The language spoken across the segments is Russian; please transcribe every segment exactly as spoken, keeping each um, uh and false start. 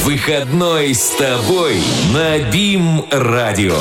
Выходной с тобой на БИМ-радио.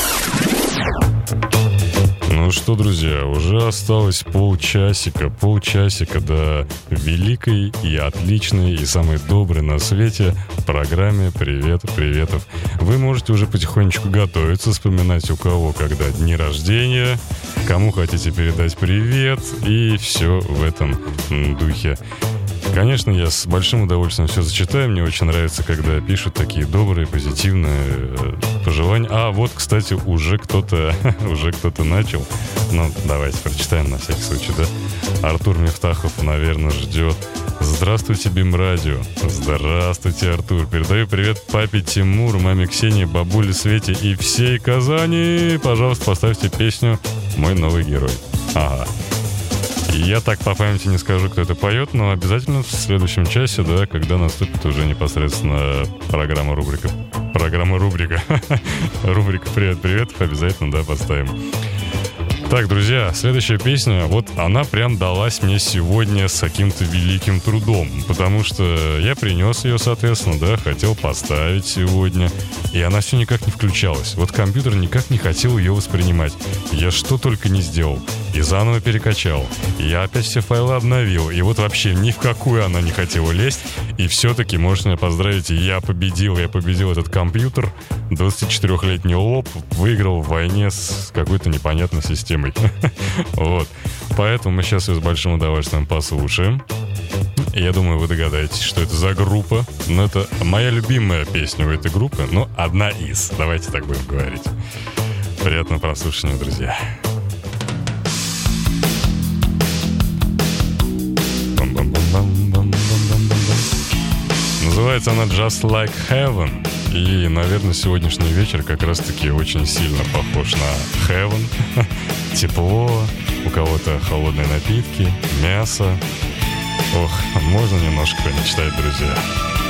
Ну что, друзья, уже осталось полчасика, полчасика до великой и отличной и самой доброй на свете программе «Привет, приветов». Вы можете уже потихонечку готовиться, вспоминать, у кого когда дни рождения, кому хотите передать привет и все в этом духе. Конечно, я с большим удовольствием все зачитаю. Мне очень нравится, когда пишут такие добрые, позитивные пожелания. А вот, кстати, уже кто-то уже кто-то начал. Ну, давайте прочитаем на всякий случай, да? Артур Мифтахов, наверное, ждет. Здравствуйте, БИМ-радио. Здравствуйте, Артур. Передаю привет папе Тимуру, маме Ксении, бабуле Свете и всей Казани. Пожалуйста, поставьте песню «Мой новый герой». Ага. Я так по памяти не скажу, кто это поет, но обязательно в следующем часе, да, когда наступит уже непосредственно программа рубрика. Программа рубрика. Рубрика «Привет-привет», обязательно, да, поставим. Так, друзья, следующая песня, вот она прям далась мне сегодня с каким-то великим трудом, потому что я принес ее, соответственно, да, хотел поставить сегодня, и она все никак не включалась. Вот компьютер никак не хотел ее воспринимать. Я что только не сделал. И заново перекачал. Я опять все файлы обновил. И вот вообще ни в какую она не хотела лезть. И все-таки, можете меня поздравить, я победил. Я победил этот компьютер. двадцатичетырёхлетний лоб выиграл в войне с какой-то непонятной системой. Вот. Поэтому мы сейчас ее с большим удовольствием послушаем. Я думаю, вы догадаетесь, что это за группа. Но это моя любимая песня у этой группы. Ну, одна из. Давайте так будем говорить. Приятного прослушивания, друзья. Называется она «Just Like Heaven». И, наверное, сегодняшний вечер как раз-таки очень сильно похож на Heaven. Тепло, у кого-то холодные напитки, мясо. Ох, можно немножко мечтать, друзья.